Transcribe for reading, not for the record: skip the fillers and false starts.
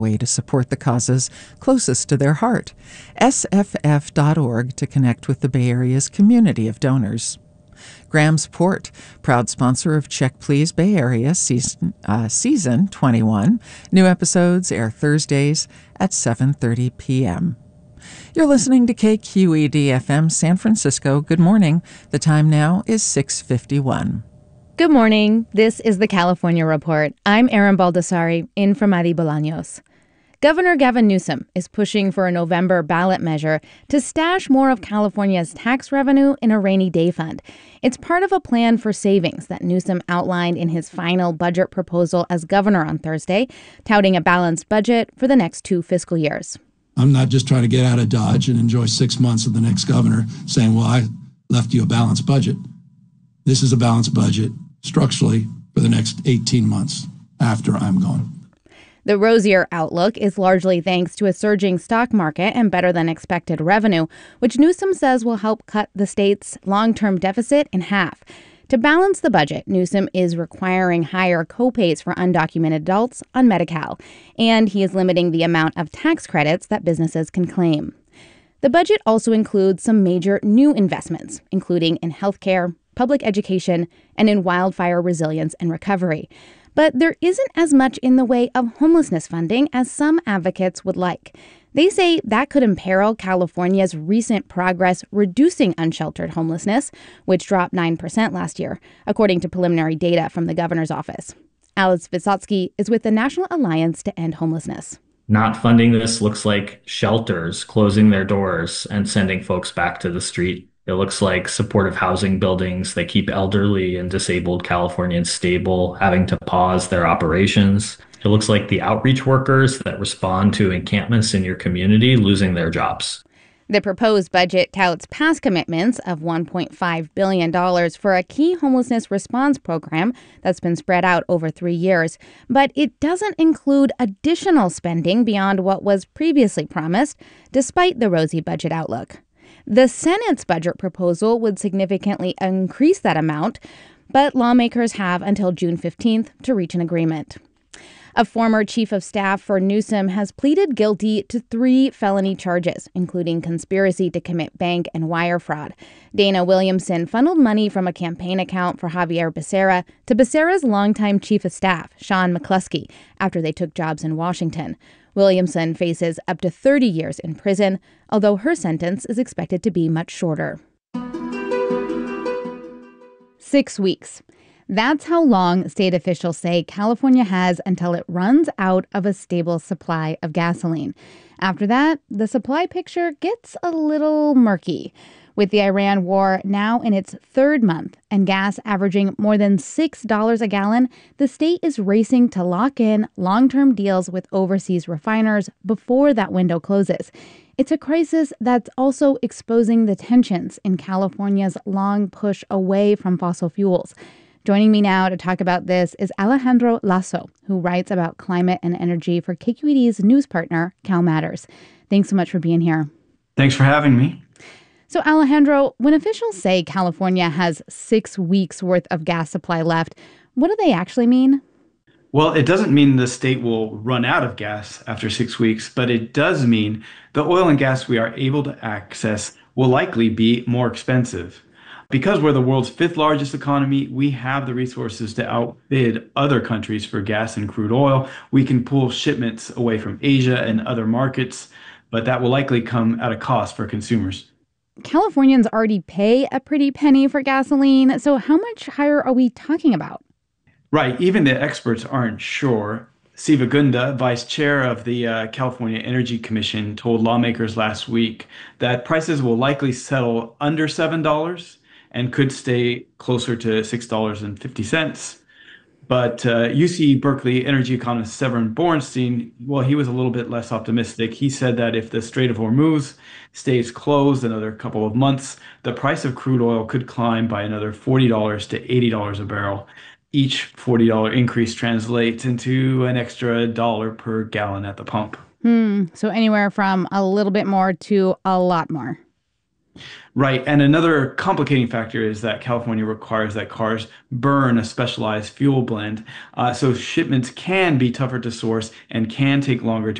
way to support the causes closest to their heart. sff.org to connect with the Bay Area's community of donors. Graham's Port, proud sponsor of Check Please Bay Area season 21. New episodes air Thursdays at 7:30 p.m. You're listening to KQED-FM San Francisco. Good morning. The time now is 6:51. Good morning. This is the California Report. I'm Erin Baldassari, in for Madi Bolaños. Governor Gavin Newsom is pushing for a November ballot measure to stash more of California's tax revenue in a rainy day fund. It's part of a plan for savings that Newsom outlined in his final budget proposal as governor on Thursday, touting a balanced budget for the next 2 fiscal years. I'm not just trying to get out of Dodge and enjoy 6 months of the next governor saying, well, I left you a balanced budget. This is a balanced budget structurally for the next 18 months after I'm gone. The rosier outlook is largely thanks to a surging stock market and better than expected revenue, which Newsom says will help cut the state's long-term deficit in half. To balance the budget, Newsom is requiring higher co-pays for undocumented adults on Medi-Cal, and he is limiting the amount of tax credits that businesses can claim. The budget also includes some major new investments, including in healthcare, public education, and in wildfire resilience and recovery. But there isn't as much in the way of homelessness funding as some advocates would like. They say that could imperil California's recent progress reducing unsheltered homelessness, which dropped 9% last year, according to preliminary data from the governor's office. Alice Vysotsky is with the National Alliance to End Homelessness. Not funding this looks like shelters closing their doors and sending folks back to the street. It looks like supportive housing buildings that keep elderly and disabled Californians stable, having to pause their operations. It looks like the outreach workers that respond to encampments in your community losing their jobs. The proposed budget touts past commitments of $1.5 billion for a key homelessness response program that's been spread out over 3 years. But it doesn't include additional spending beyond what was previously promised, despite the rosy budget outlook. The Senate's budget proposal would significantly increase that amount, but lawmakers have until June 15th to reach an agreement. A former chief of staff for Newsom has pleaded guilty to 3 felony charges, including conspiracy to commit bank and wire fraud. Dana Williamson funneled money from a campaign account for Javier Becerra to Becerra's longtime chief of staff, Sean McCluskey, after they took jobs in Washington. Williamson faces up to 30 years in prison, although her sentence is expected to be much shorter. 6 weeks. That's how long state officials say California has until it runs out of a stable supply of gasoline. After that, the supply picture gets a little murky. With the Iran war now in its 3rd month and gas averaging more than $6 a gallon, the state is racing to lock in long-term deals with overseas refiners before that window closes. It's a crisis that's also exposing the tensions in California's long push away from fossil fuels. Joining me now to talk about this is Alejandro Lasso, who writes about climate and energy for KQED's news partner, Cal Matters. Thanks so much for being here. Thanks for having me. So, Alejandro, when officials say California has 6 weeks worth of gas supply left, what do they actually mean? Well, it doesn't mean the state will run out of gas after 6 weeks, but it does mean the oil and gas we are able to access will likely be more expensive. Because we're the world's 5th largest economy, we have the resources to outbid other countries for gas and crude oil. We can pull shipments away from Asia and other markets, but that will likely come at a cost for consumers. Californians already pay a pretty penny for gasoline, so how much higher are we talking about? Right, even the experts aren't sure. Siva Gunda, vice chair of the California Energy Commission, told lawmakers last week that prices will likely settle under $7 and could stay closer to $6.50. But UC Berkeley energy economist Severin Borenstein, well, he was a little bit less optimistic. He said that if the Strait of Hormuz stays closed another couple of months, the price of crude oil could climb by another $40 to $80 a barrel. Each $40 increase translates into an extra $1 per gallon at the pump. So anywhere from a little bit more to a lot more. Right. And another complicating factor is that California requires that cars burn a specialized fuel blend. So shipments can be tougher to source and can take longer to